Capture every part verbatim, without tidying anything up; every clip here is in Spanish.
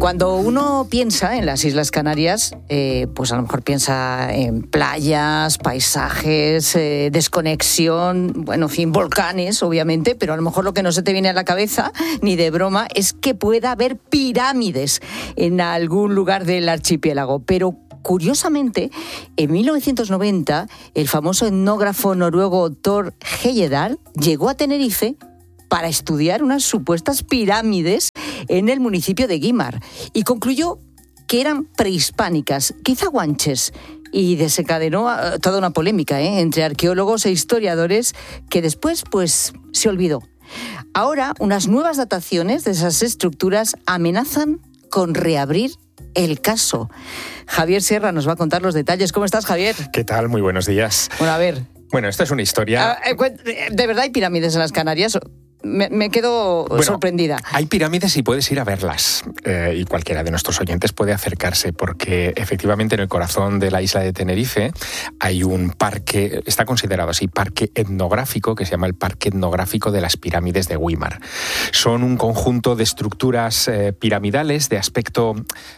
Cuando uno piensa en las Islas Canarias, eh, pues a lo mejor piensa en playas, paisajes, eh, desconexión, bueno, en fin, volcanes, obviamente, pero a lo mejor lo que no se te viene a la cabeza, ni de broma, es que pueda haber pirámides en algún lugar del archipiélago. Pero curiosamente, en mil novecientos noventa, el famoso etnógrafo noruego Thor Heyerdahl llegó a Tenerife para estudiar unas supuestas pirámides en el municipio de Guimar y concluyó que eran prehispánicas, quizá guanches, y desencadenó toda una polémica ¿eh? entre arqueólogos e historiadores que después pues se olvidó. Ahora, unas nuevas dataciones de esas estructuras amenazan con reabrir el caso. Javier Sierra nos va a contar los detalles. ¿Cómo estás, Javier? ¿Qué tal? Muy buenos días. Bueno, a ver. Bueno, esta es una historia... ¿De verdad hay pirámides en las Canarias? Me, me quedo bueno, sorprendida. Hay pirámides y puedes ir a verlas. Eh, y cualquiera de nuestros oyentes puede acercarse, porque efectivamente en el corazón de la isla de Tenerife hay un parque, está considerado así, parque etnográfico, que se llama el Parque Etnográfico de las Pirámides de Guimar. Son un conjunto de estructuras eh, piramidales de aspecto,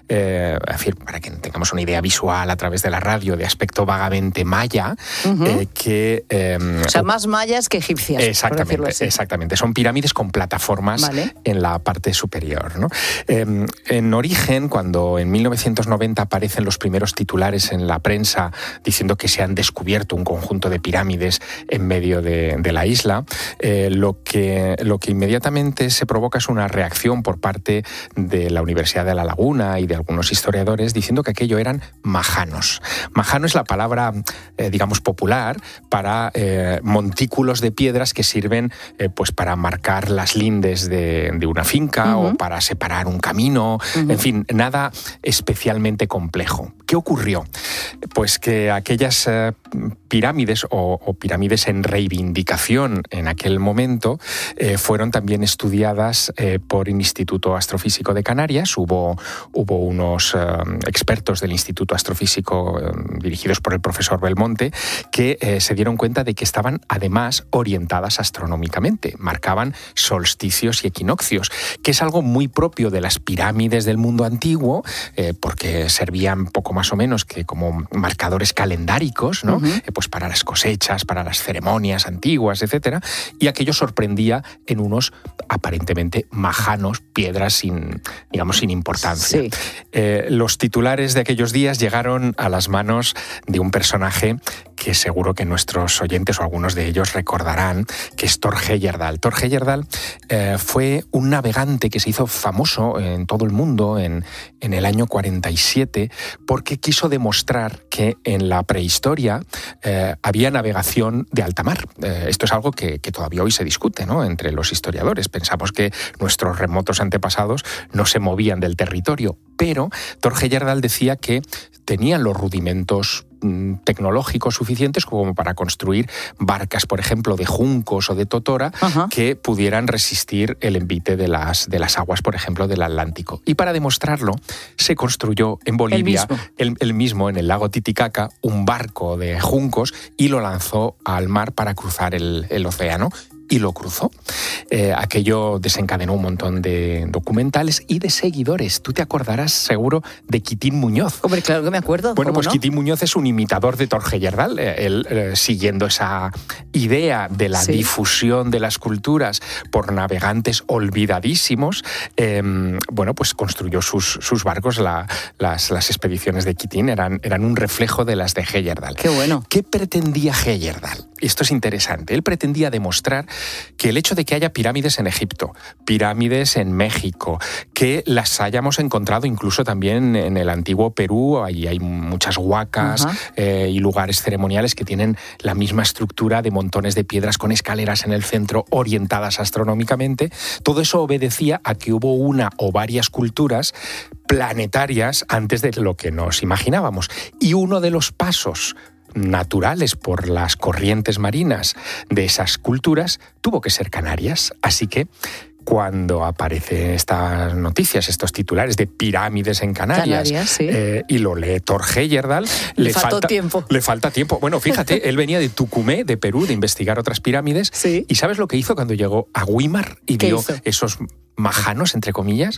eh, en fin, para que tengamos una idea visual a través de la radio, de aspecto vagamente maya, uh-huh. eh, que... Eh, o sea, más mayas que egipcias. Exactamente, exactamente. Son pirámides con plataformas vale. en la parte superior, ¿no? Eh, en origen, cuando en mil novecientos noventa aparecen los primeros titulares en la prensa diciendo que se han descubierto un conjunto de pirámides en medio de, de la isla, eh, lo, que, lo que inmediatamente se provoca es una reacción por parte de la Universidad de La Laguna y de algunos historiadores diciendo que aquello eran majanos. Majano es la palabra, eh, digamos, popular para eh, montículos de piedras que sirven eh, pues para marcar las lindes de, de una finca uh-huh. o para separar un camino, uh-huh. en fin, nada especialmente complejo. ¿Qué ocurrió? Pues que aquellas eh, pirámides o, o pirámides en reivindicación en aquel momento eh, fueron también estudiadas eh, por el Instituto Astrofísico de Canarias. Hubo, hubo unos eh, expertos del Instituto Astrofísico eh, dirigidos por el profesor Belmonte que eh, se dieron cuenta de que estaban además orientadas astronómicamente, marcaban solsticios y equinoccios, que es algo muy propio de las pirámides del mundo antiguo, eh, porque servían poco más o menos que como marcadores calendáricos, ¿no? Uh-huh. eh, pues para las cosechas, para las ceremonias antiguas, etcétera, y aquello sorprendía en unos aparentemente majanos, piedras sin, digamos, sin importancia. Sí. Eh, los titulares de aquellos días llegaron a las manos de un personaje que seguro que nuestros oyentes o algunos de ellos recordarán, que es Thor Heyerdahl. Thor Heyerdahl eh, fue un navegante que se hizo famoso en todo el mundo en, en el año cuarenta y siete porque quiso demostrar que en la prehistoria eh, había navegación de alta mar. Eh, esto es algo que, que todavía hoy se discute, ¿no?, entre los historiadores. Pensamos que nuestros remotos antepasados no se movían del territorio, pero Thor Heyerdahl decía que tenían los rudimentos tecnológicos suficientes como para construir barcas, por ejemplo, de juncos o de totora, uh-huh. que pudieran resistir el envite de las, de las aguas, por ejemplo, del Atlántico. Y para demostrarlo, se construyó en Bolivia, el mismo, el, el mismo en el lago Titicaca, un barco de juncos y lo lanzó al mar para cruzar el, el océano. Y lo cruzó. Eh, aquello desencadenó un montón de documentales y de seguidores. Tú te acordarás seguro de Quitín Muñoz. Hombre, claro que me acuerdo. Bueno, pues no? Quitín Muñoz es un imitador de Thor Heyerdahl. Eh, él, eh, siguiendo esa idea de la sí. difusión de las culturas por navegantes olvidadísimos, eh, bueno, pues construyó sus, sus barcos. La, las, las expediciones de Quitín eran, eran un reflejo de las de Heyerdahl. Qué bueno. ¿Qué pretendía Heyerdahl? Esto es interesante. Él pretendía demostrar que el hecho de que haya pirámides en Egipto, pirámides en México, que las hayamos encontrado incluso también en el antiguo Perú, ahí hay muchas huacas uh-huh. eh, y lugares ceremoniales que tienen la misma estructura de montones de piedras con escaleras en el centro orientadas astronómicamente, todo eso obedecía a que hubo una o varias culturas planetarias antes de lo que nos imaginábamos. Y uno de los pasos naturales por las corrientes marinas de esas culturas tuvo que ser Canarias. Así que cuando aparecen estas noticias, estos titulares de pirámides en Canarias, Canarias sí. eh, y lo lee Thor Heyerdahl, le, le faltó falta tiempo. Le falta tiempo. Bueno, fíjate, él venía de Tucumé, de Perú, de investigar otras pirámides. Sí. ¿Y sabes lo que hizo cuando llegó a Guimar y vio hizo? esos majanos, entre comillas?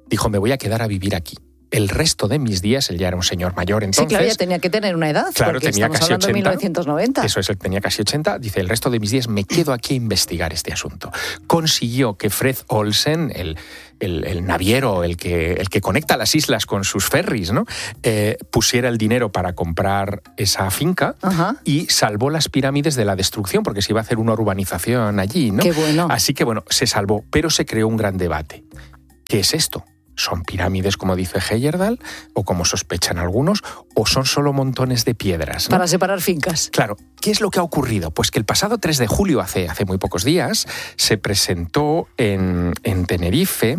dijo, me voy a quedar a vivir aquí. El resto de mis días, él ya era un señor mayor entonces. Sí, claro, ya tenía que tener una edad, claro, porque tenía estamos casi hablando ochenta. de mil novecientos noventa. Eso es, él tenía casi ochenta. Dice, el resto de mis días me quedo aquí a investigar este asunto. Consiguió que Fred Olsen, el, el, el naviero, el que, el que conecta las islas con sus ferries, ¿no? Eh, pusiera el dinero para comprar esa finca. Ajá. Y salvó las pirámides de la destrucción, porque se iba a hacer una urbanización allí, ¿no? Qué bueno. Así que, bueno, se salvó, pero se creó un gran debate. ¿Qué es esto? ¿Son pirámides, como dice Heyerdahl, o como sospechan algunos, o son solo montones de piedras, ¿no? Para separar fincas. Claro. ¿Qué es lo que ha ocurrido? Pues que el pasado tres de julio, hace, hace muy pocos días, se presentó en, en Tenerife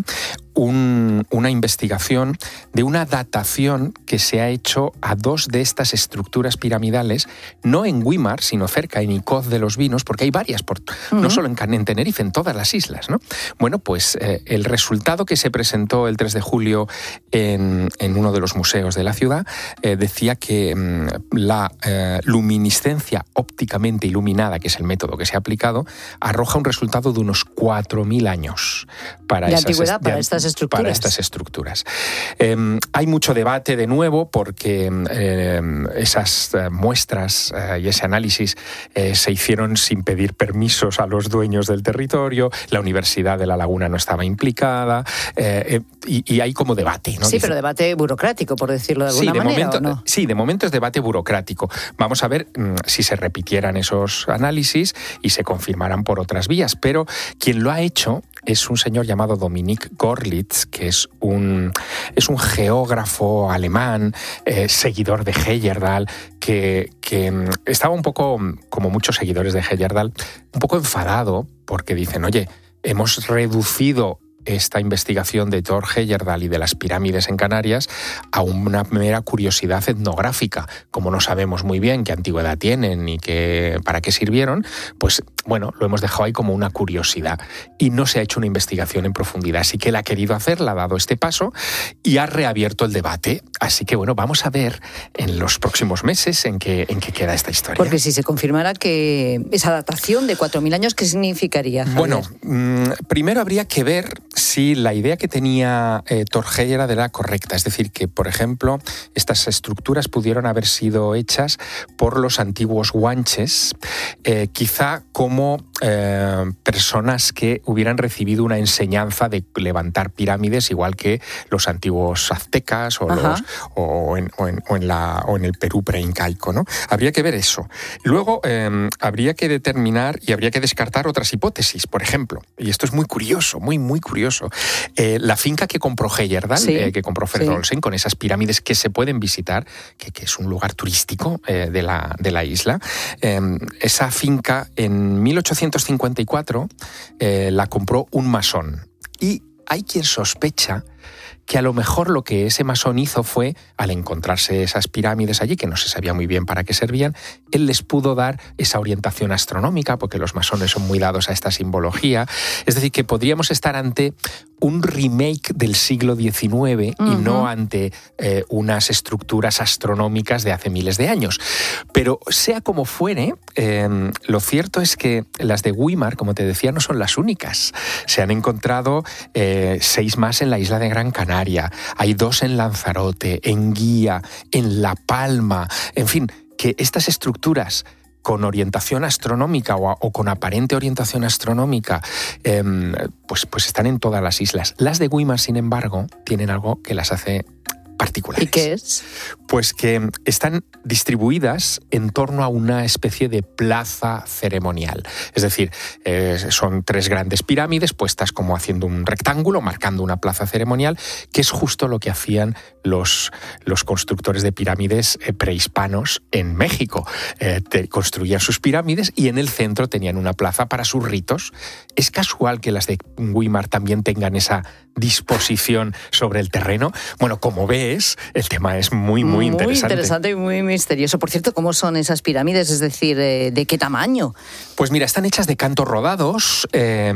un, una investigación de una datación que se ha hecho a dos de estas estructuras piramidales, no en Güímar, sino cerca, en Icoz de los Vinos, porque hay varias, por, uh-huh. no solo en, en Tenerife, en todas las islas, ¿no? Bueno, pues eh, el resultado que se presentó el tres de julio en, en uno de los museos de la ciudad eh, decía que mm, la eh, luminiscencia ópticamente iluminada, que es el método que se ha aplicado, arroja un resultado de unos cuatro mil años para, de esas, antigüedad, de, para estas estructuras. Para estas estructuras. Eh, hay mucho debate de nuevo porque eh, esas eh, muestras eh, y ese análisis eh, se hicieron sin pedir permisos a los dueños del territorio, la Universidad de La Laguna no estaba implicada, eh, eh, y, y hay como debate, ¿no? Sí, Dice, pero debate burocrático, por decirlo de alguna sí, de manera, momento, ¿o no? Sí, de momento es debate burocrático. Vamos a ver mmm, si se repitieran esos análisis y se confirmaran por otras vías, pero quien lo ha hecho es un señor llamado Dominik Gorlitz, que es un, es un geógrafo alemán, eh, seguidor de Heyerdahl, que, que mmm, estaba un poco, como muchos seguidores de Heyerdahl, un poco enfadado porque dicen, oye, hemos reducido esta investigación de Thor Heyerdahl y de las pirámides en Canarias a una mera curiosidad etnográfica. Como no sabemos muy bien qué antigüedad tienen ni qué, para qué sirvieron, pues bueno, lo hemos dejado ahí como una curiosidad y no se ha hecho una investigación en profundidad. Así que él ha querido hacerla, ha dado este paso y ha reabierto el debate. Así que bueno, vamos a ver en los próximos meses en qué, en qué queda esta historia. Porque si se confirmara que esa datación de cuatro mil años, ¿qué significaría, Javier? Bueno, mmm, primero habría que ver si la idea que tenía eh, Thor Heyerdahl era correcta. Es decir, que, por ejemplo, estas estructuras pudieron haber sido hechas por los antiguos guanches, eh, quizá como eh, personas que hubieran recibido una enseñanza de levantar pirámides, igual que los antiguos aztecas o, los, o, en, o, en, o, en la, o en el Perú preincaico, ¿no? Habría que ver eso. Luego, eh, habría que determinar y habría que descartar otras hipótesis. Por ejemplo, y esto es muy curioso, muy, muy curioso, Eh, la finca que compró Heyerdahl, sí, eh, que compró Fred sí. Olsen, con esas pirámides que se pueden visitar, que, que es un lugar turístico eh, de, la, de la isla, eh, esa finca en mil ochocientos cincuenta y cuatro eh, la compró un masón. Y hay quien sospecha que a lo mejor lo que ese masón hizo fue, al encontrarse esas pirámides allí, que no se sabía muy bien para qué servían, él les pudo dar esa orientación astronómica, porque los masones son muy dados a esta simbología. Es decir, que podríamos estar ante un remake del siglo diecinueve uh-huh. y no ante eh, unas estructuras astronómicas de hace miles de años. Pero sea como fuere, eh, lo cierto es que las de Güímar, como te decía, no son las únicas. Se han encontrado eh, seis más en la isla de Gran Canaria, hay dos en Lanzarote, en Guía, en La Palma, en fin, que estas estructuras con orientación astronómica o, a, o con aparente orientación astronómica, eh, pues, pues están en todas las islas. Las de Güímar, sin embargo, tienen algo que las hace particulares. ¿Y qué es? Pues que están distribuidas en torno a una especie de plaza ceremonial. Es decir, eh, son tres grandes pirámides puestas como haciendo un rectángulo, marcando una plaza ceremonial, que es justo lo que hacían los, los constructores de pirámides eh, prehispanos en México. Eh, te, construían sus pirámides y en el centro tenían una plaza para sus ritos. Es casual que las de Güímar también tengan esa disposición sobre el terreno. Bueno, como ves, qué es, el tema es muy, muy interesante. Muy interesante y muy misterioso. Por cierto, ¿cómo son esas pirámides? Es decir, ¿de qué tamaño? Pues mira, están hechas de cantos rodados, eh,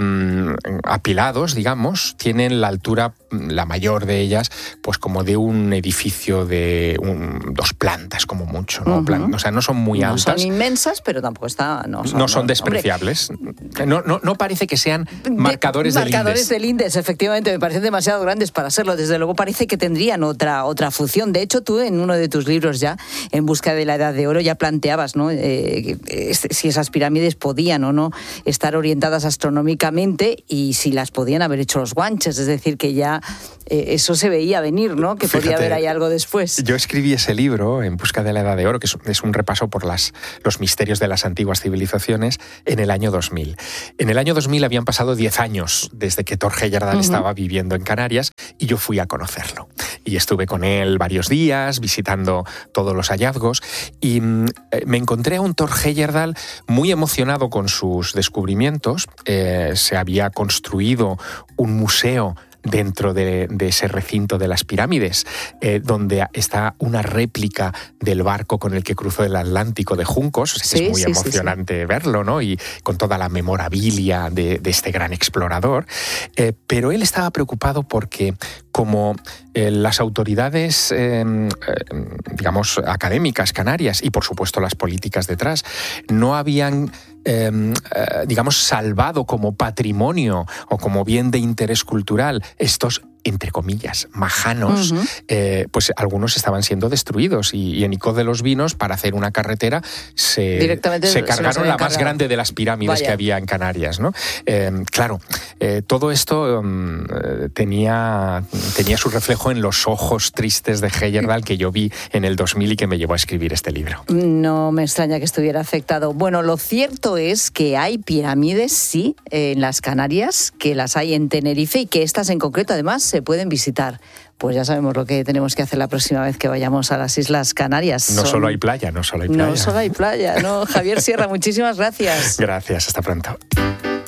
apilados, digamos. Tienen la altura, la mayor de ellas, pues como de un edificio de un, dos plantas, como mucho, ¿no? Uh-huh. Plan, o sea, no son muy no altas. No son inmensas, pero tampoco está, no son, no son no, despreciables. No, no, no parece que sean marcadores de, del Marcadores Indes. del Indes, efectivamente. Me parecen demasiado grandes para serlo. Desde luego parece que tendrían otra, otra función. De hecho, tú en uno de tus libros ya, En busca de la Edad de Oro, ya planteabas, ¿no? Eh, si esas pirámides podían o no estar orientadas astronómicamente y si las podían haber hecho los guanches. Es decir, que ya eh, eso se veía venir, ¿no? Que Fíjate, podía haber ahí algo después. Yo escribí ese libro, En busca de la Edad de Oro, que es, es un repaso por las, los misterios de las antiguas civilizaciones, en el año dos mil. En el año dos mil habían pasado diez años desde que Thor Heyerdahl uh-huh. estaba viviendo en Canarias y yo fui a conocerlo. Y estuve con él varios días visitando todos los hallazgos y mm, me encontré a un Thor Heyerdahl muy emocionado con sus descubrimientos. Eh, se había construido un museo dentro de, de ese recinto de las pirámides, eh, donde está una réplica del barco con el que cruzó el Atlántico de Juncos. O sea, sí, es muy sí, emocionante sí, sí. verlo, ¿no? Y con toda la memorabilia de, de este gran explorador. Eh, pero él estaba preocupado porque, como eh, las autoridades, eh, eh, digamos, académicas canarias y, por supuesto, las políticas detrás, no habían Eh, eh, digamos, salvado como patrimonio o como bien de interés cultural estos, entre comillas, majanos, uh-huh. eh, pues algunos estaban siendo destruidos y, y en Icod de los Vinos, para hacer una carretera, se, se cargaron se la más grande de las pirámides Vaya. que había en Canarias, ¿no? Eh, claro, eh, todo esto um, tenía, tenía su reflejo en los ojos tristes de Heyerdahl que yo vi en el dos mil y que me llevó a escribir este libro. No me extraña que estuviera afectado. Bueno, lo cierto es que hay pirámides, sí, en las Canarias, que las hay en Tenerife y que estas en concreto, además, se pueden visitar. Pues ya sabemos lo que tenemos que hacer la próxima vez que vayamos a las Islas Canarias. No Son... solo hay playa, no solo hay playa. No solo hay playa, ¿no? Javier Sierra, muchísimas gracias. Gracias, hasta pronto.